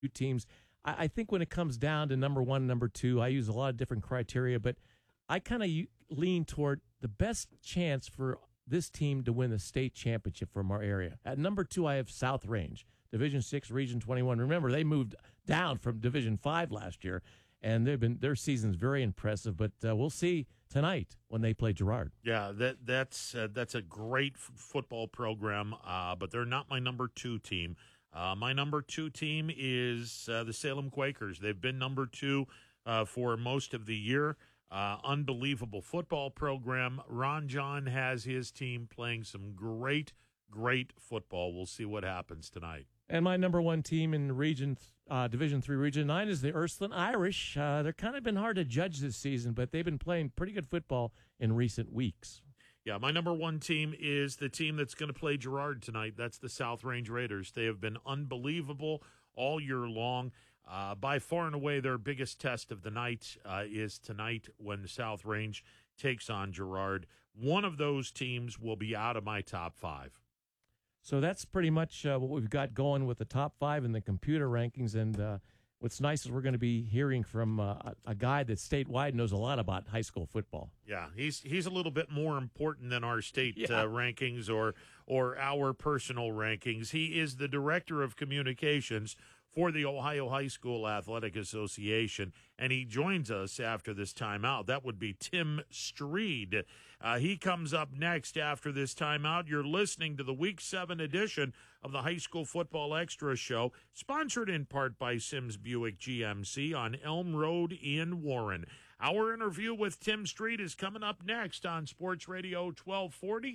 two teams. I think when it comes down to number one, number two, I use a lot of different criteria, but I kind of lean toward the best chance for this team to win the state championship from our area. At number two, I have South Range, Division 6, Region 21. Remember, they moved down from Division 5 last year, and their season's very impressive. But we'll see tonight when they play Girard. Yeah, that's a great football program, but they're not my number two team. My number two team is the Salem Quakers. They've been number two for most of the year. Unbelievable football program. Ron John has his team playing some great football. We'll see what happens tonight. And my number one team in Division 3, Region 9 is the Ursuline Irish. They're kind of been hard to judge this season, but they've been playing pretty good football in recent weeks. Yeah, my number one team is the team that's going to play Girard tonight. That's the South Range Raiders. They have been unbelievable all year long. By far and away, their biggest test of the night is tonight when the South Range takes on Girard. One of those teams will be out of my top five. So that's pretty much what we've got going with the top five in the computer rankings. And what's nice is we're going to be hearing from a guy that statewide knows a lot about high school football. Yeah, he's a little bit more important than our state rankings or our personal rankings. He is the director of communications for the Ohio High School Athletic Association, and he joins us after this timeout. That would be Tim Streed. He comes up next after this timeout. You're listening to the Week 7 edition of the High School Football Extra Show, sponsored in part by Sims Buick GMC on Elm Road in Warren. Our interview with Tim Streed is coming up next on Sports Radio 1240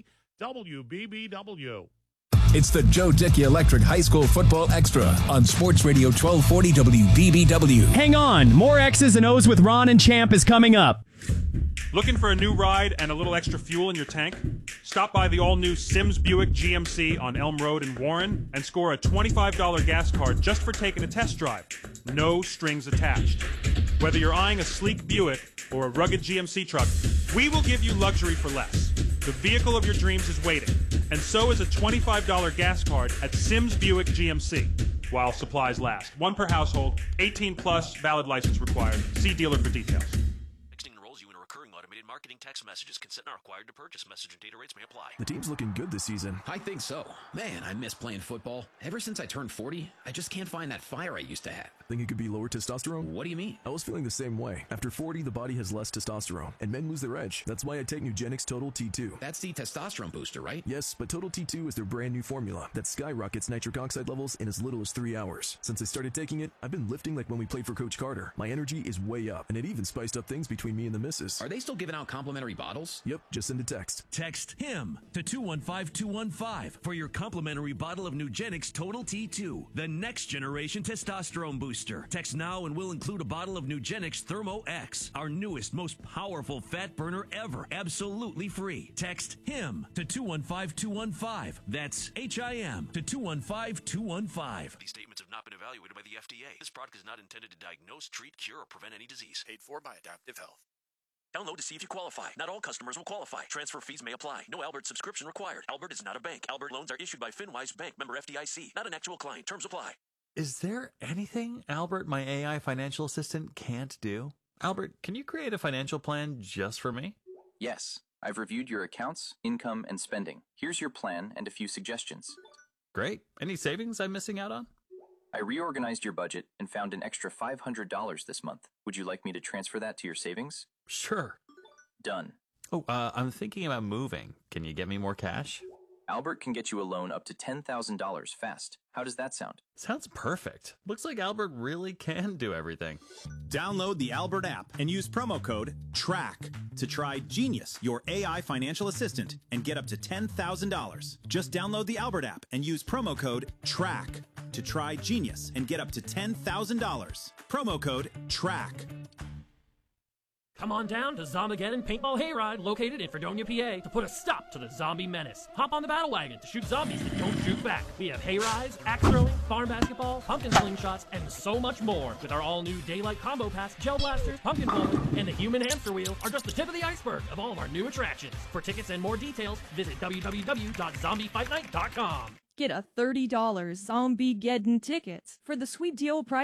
WBBW. It's the Joe Dickey Electric High School Football Extra on Sports Radio 1240 WBBW. Hang on, more X's and O's with Ron and Champ is coming up. Looking for a new ride and a little extra fuel in your tank? Stop by the all-new Sims Buick GMC on Elm Road in Warren and score a $25 gas card just for taking a test drive. No strings attached. Whether you're eyeing a sleek Buick or a rugged GMC truck, we will give you luxury for less. The vehicle of your dreams is waiting, and so is a $25 gas card at Sims Buick GMC, while supplies last. One per household, 18 plus, valid license required. See dealer for details. Enrolls you in a recurring automated marketing text messages. Consent not required to purchase. Message and data rates may apply. The team's looking good this season. I think so. Man, I miss playing football. Ever since I turned 40, I just can't find that fire I used to have. Think it could be lower testosterone? What do you mean? I was feeling the same way. After 40, the body has less testosterone, and men lose their edge. That's why I take Nugenix Total T2. That's the testosterone booster, right? Yes, but Total T2 is their brand new formula that skyrockets nitric oxide levels in as little as 3 hours. Since I started taking it, I've been lifting like when we played for Coach Carter. My energy is way up, and it even spiced up things between me and the missus. Are they still giving out complimentary bottles? Yep, just send a text. Text HIM to 215-215 for your complimentary bottle of Nugenix Total T2, the next generation testosterone booster. Text now and we'll include a bottle of Nugenix Thermo X, our newest, most powerful fat burner ever, absolutely free. Text HIM to 215-215. That's HIM to 215-215. These statements have not been evaluated by the FDA. This product is not intended to diagnose, treat, cure, or prevent any disease. Paid for by Adaptive Health. Download to see if you qualify. Not all customers will qualify. Transfer fees may apply. No Albert subscription required. Albert is not a bank. Albert loans are issued by FinWise Bank, member FDIC. Not an actual client. Terms apply. Is there anything Albert, my AI financial assistant, can't do? Albert, can you create a financial plan just for me? Yes. I've reviewed your accounts, income, and spending. Here's your plan and a few suggestions. Great. Any savings I'm missing out on? I reorganized your budget and found an extra $500 this month. Would you like me to transfer that to your savings? Sure. Done. Oh, I'm thinking about moving. Can you get me more cash? Albert can get you a loan up to $10,000 fast. How does that sound? Sounds perfect. Looks like Albert really can do everything. Download the Albert app and use promo code TRACK to try Genius, your AI financial assistant, and get up to $10,000. Just download the Albert app and use promo code TRACK to try Genius and get up to $10,000. Promo code TRACK. Come on down to Zombageddon Paintball Hayride, located in Fredonia, PA, to put a stop to the zombie menace. Hop on the battle wagon to shoot zombies that don't shoot back. We have hayrides, axe throwing, farm basketball, pumpkin slingshots, and so much more. With our all-new Daylight Combo Pass, Gel Blasters, Pumpkin Blowing, and the Human Hamster Wheel are just the tip of the iceberg of all of our new attractions. For tickets and more details, visit www.zombiefight night.com. Get a $30 Zombie-Geddon ticket for the sweet deal price